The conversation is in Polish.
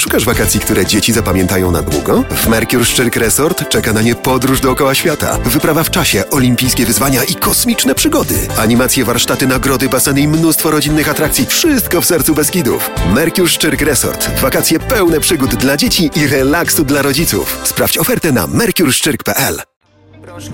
Szukasz wakacji, które dzieci zapamiętają na długo? W Mercure Szczyrk Resort czeka na nie podróż dookoła świata, wyprawa w czasie, olimpijskie wyzwania i kosmiczne przygody. Animacje, warsztaty, nagrody, baseny i mnóstwo rodzinnych atrakcji. Wszystko w sercu Beskidów. Mercure Szczyrk Resort. Wakacje pełne przygód dla dzieci i relaksu dla rodziców. Sprawdź ofertę na mercureszczyrk.pl.